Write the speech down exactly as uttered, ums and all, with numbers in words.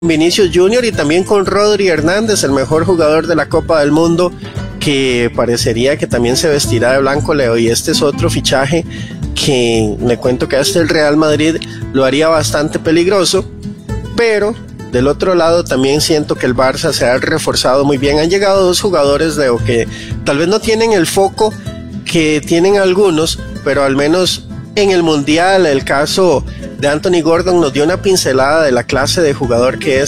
Vinicius Junior y también con Rodri Hernández, el mejor jugador de la Copa del Mundo, que parecería que también se vestirá de blanco, Leo, y este es otro fichaje que le cuento que hasta el Real Madrid lo haría bastante peligroso, pero del otro lado también siento que el Barça se ha reforzado muy bien. Han llegado dos jugadores, Leo, que tal vez no tienen el foco que tienen algunos, pero al menos en el Mundial, el caso de Anthony Gordon nos dio una pincelada de la clase de jugador que es